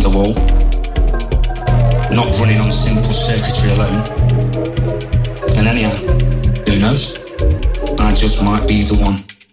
the wall. Not running on simple circuitry alone. And anyhow, who knows? I just might be the one.